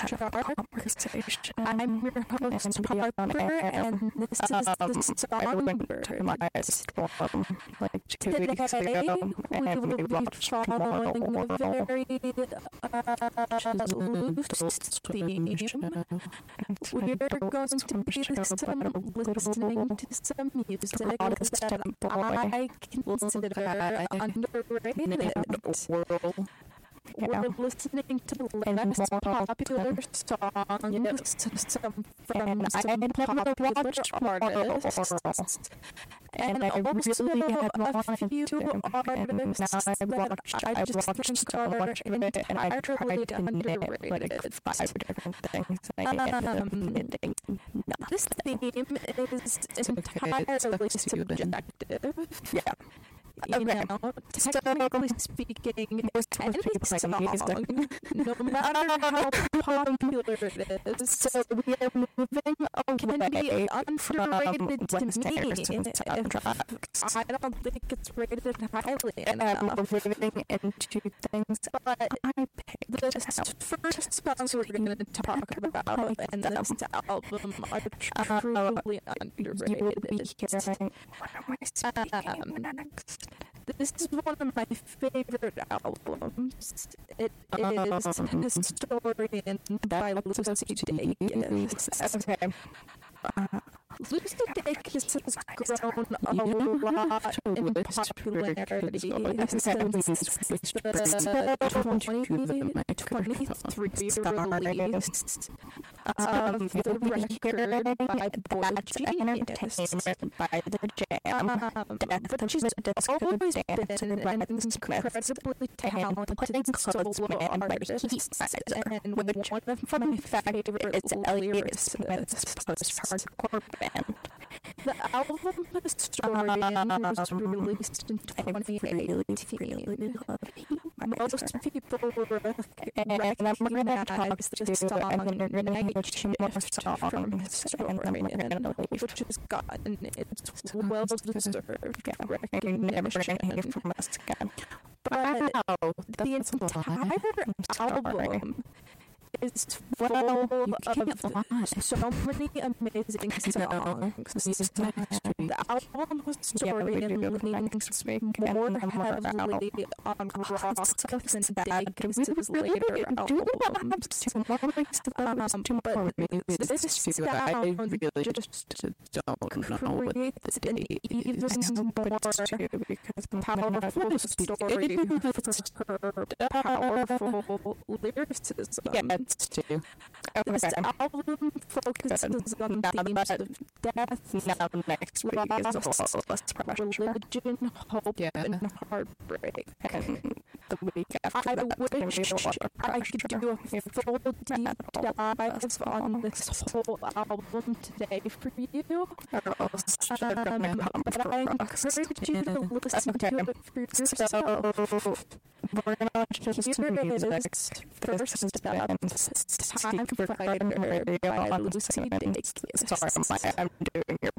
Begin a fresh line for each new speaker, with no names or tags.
our conversation. I'm your host, Harper, and this is the Songbird. Like 2 weeks ago, and we will be following a very loose theme. We're going to be listening to some music that I consider underrated. We're listening to the latest popular songs from some popular artists, and also a few artists that I just think are entirely underrated. This theme is entirely subjective. Yeah. You know, technically speaking, any song, no matter how popular it is, so we are moving can be underrated to me if I don't think it's rated highly enough. We're moving into things, but the first songs we're going to talk about in this album are truly underrated. This is one of my favorite albums. It is Historian by Lucy Dacus. Okay. Lucy Dacus has grown a lot in popularity since the 2023 release of the record by Boy Genius by The Jam. But she's always been an incredibly talented solo artist, and one of my favorite lyricists post-hardcore band. The album Historian was released in 2018. Most people recognize this song from Historian, which has gotten its well-deserved recognition from us again. But the entire album is full of so many amazing songs. The album Historian leans more heavily on rock than Dacus' later albums. But this sound just creates an even more powerful story for her powerful lyricism. This album focuses on themes of death, next loss, religion, hope, and heartbreak. And the week after I wish I could do a full deep dive on this whole album today for you. But I encourage you to listen to it for yourself. We're going to watch just some music. First up, Time Fighter by Lucy Dacus. Sorry, I'm doing your